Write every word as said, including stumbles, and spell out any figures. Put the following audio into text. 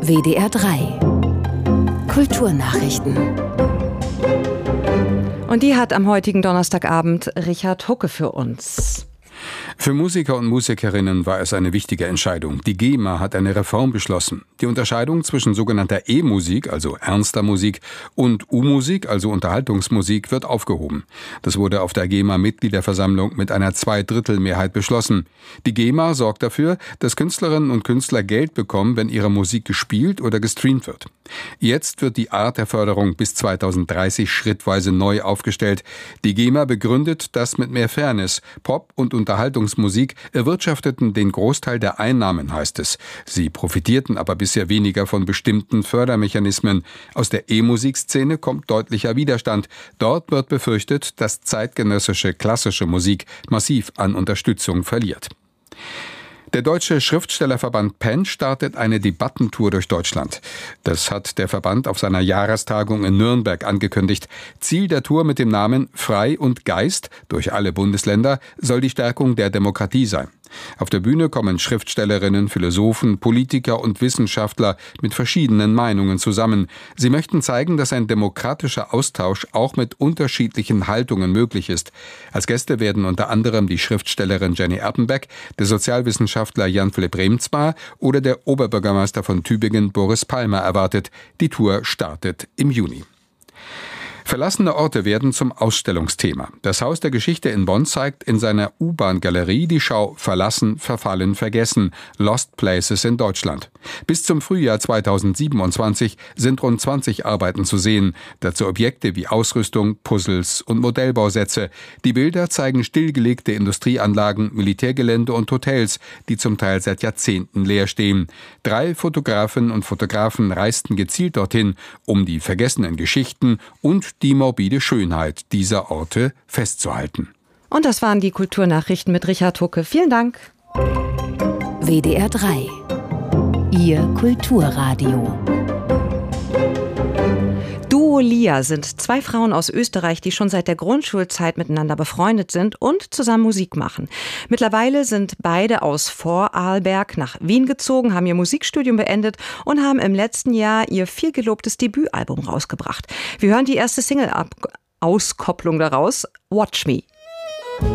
W D R drei Kulturnachrichten. Und die hat am heutigen Donnerstagabend Richard Hucke für uns. Für Musiker und Musikerinnen war es eine wichtige Entscheidung. Die GEMA hat eine Reform beschlossen. Die Unterscheidung zwischen sogenannter E-Musik, also ernster Musik, und U-Musik, also Unterhaltungsmusik, wird aufgehoben. Das wurde auf der GEMA-Mitgliederversammlung mit einer Zweidrittelmehrheit beschlossen. Die GEMA sorgt dafür, dass Künstlerinnen und Künstler Geld bekommen, wenn ihre Musik gespielt oder gestreamt wird. Jetzt wird die Art der Förderung bis zweitausenddreißig schrittweise neu aufgestellt. Die GEMA begründet das mit mehr Fairness. Pop- und Unterhaltungsmusik erwirtschafteten den Großteil der Einnahmen, heißt es. Sie profitierten aber bisher weniger von bestimmten Fördermechanismen. Aus der E-Musikszene kommt deutlicher Widerstand. Dort wird befürchtet, dass zeitgenössische klassische Musik massiv an Unterstützung verliert. Der Deutsche Schriftstellerverband Pen startet eine Debattentour durch Deutschland. Das hat der Verband auf seiner Jahrestagung in Nürnberg angekündigt. Ziel der Tour mit dem Namen Frei und Geist durch alle Bundesländer soll die Stärkung der Demokratie sein. Auf der Bühne kommen Schriftstellerinnen, Philosophen, Politiker und Wissenschaftler mit verschiedenen Meinungen zusammen. Sie möchten zeigen, dass ein demokratischer Austausch auch mit unterschiedlichen Haltungen möglich ist. Als Gäste werden unter anderem die Schriftstellerin Jenny Erpenbeck, der Sozialwissenschaftler Jan-Philipp Reemtsma oder der Oberbürgermeister von Tübingen Boris Palmer erwartet. Die Tour startet im Juni. Verlassene Orte werden zum Ausstellungsthema. Das Haus der Geschichte in Bonn zeigt in seiner U-Bahn-Galerie die Schau Verlassen, Verfallen, Vergessen – Lost Places in Deutschland. Bis zum Frühjahr zweitausendsiebenundzwanzig sind rund zwanzig Arbeiten zu sehen. Dazu Objekte wie Ausrüstung, Puzzles und Modellbausätze. Die Bilder zeigen stillgelegte Industrieanlagen, Militärgelände und Hotels, die zum Teil seit Jahrzehnten leer stehen. Drei Fotografinnen und Fotografen reisten gezielt dorthin, um die vergessenen Geschichten und die morbide Schönheit dieser Orte festzuhalten. Und das waren die Kulturnachrichten mit Richard Hucke. Vielen Dank. W D R drei Ihr Kulturradio. Duo Lia sind zwei Frauen aus Österreich, die schon seit der Grundschulzeit miteinander befreundet sind und zusammen Musik machen. Mittlerweile sind beide aus Vorarlberg nach Wien gezogen, haben ihr Musikstudium beendet und haben im letzten Jahr ihr vielgelobtes Debütalbum rausgebracht. Wir hören die erste Single-Auskopplung daraus, Watch Me.